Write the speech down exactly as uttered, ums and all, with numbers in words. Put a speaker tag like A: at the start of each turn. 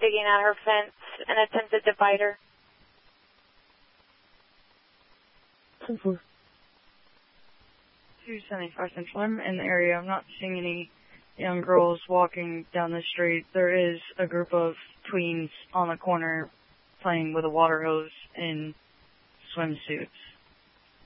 A: digging at her fence and attempted to bite her.
B: ten four. two seventy-five Central. I'm in the area. I'm not seeing any young girls walking down the street. There is a group of tweens on the corner playing with a water hose in swimsuits.